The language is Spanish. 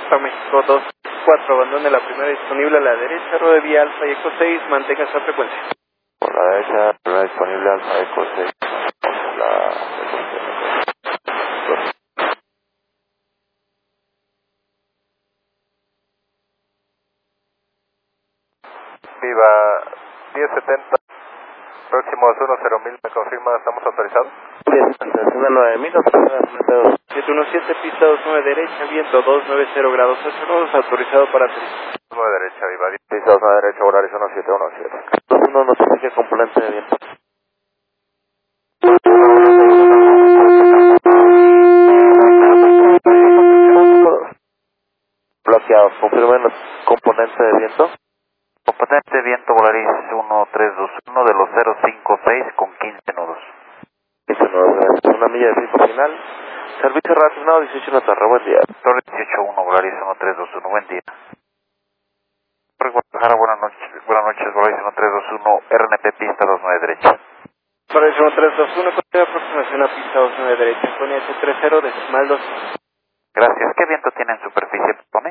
Costa México 24, abandone la primera disponible a la derecha, ruede vía Alfa y Eco 6, mantenga esa frecuencia. Por la derecha, primera disponible Alfa Eco 6, la frecuencia. Viva 1070, próximos 10.000, ¿me confirma? ¿Estamos autorizados? 1070, 9000, 717, pista 29 derecha, viento 290 grados hacia nodos, autorizado para aterrizar. 9 derecha, Viva 10. Pista 29 derecha, Volaris 1717. 21 notifique componente de viento. Bloqueado, confirmen los componentes de viento. Componente de viento Volaris 1321 de los 056 con 15 nudos. 15 nudos, gracias. Una milla de pico final. Servicio relacionado 18 notas, buen día. Torre 181 Volaris 1321, buen día. Torre Guadalajara, buenas noches, Volaris 1321, RNP pista 29 derecha. Torre 1321, con aproximación a pista 29 derecha, con S30 decimal 2. Gracias. ¿Qué viento tiene en superficie?